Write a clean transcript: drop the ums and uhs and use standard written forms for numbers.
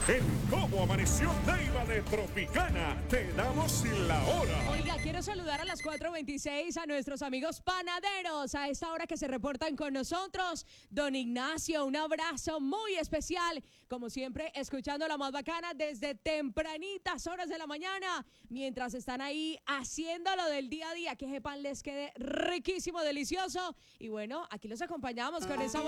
En Cómo Amaneció Neiva de Tropicana, te damos la hora. Oiga, quiero saludar a las 4:26 a nuestros amigos panaderos, a esta hora que se reportan con nosotros. Don Ignacio, un abrazo muy especial, como siempre, escuchando la más bacana desde tempranitas horas de la mañana, mientras están ahí haciendo lo del día a día, que ese pan les quede riquísimo, delicioso. Y bueno, aquí los acompañamos con esa